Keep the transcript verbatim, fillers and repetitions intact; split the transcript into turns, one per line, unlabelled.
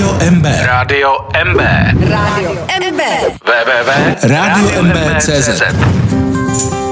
Rádio M B.
Rádio M B.
Rádio M B.
w w w tečka rádio m b tečka cé zet.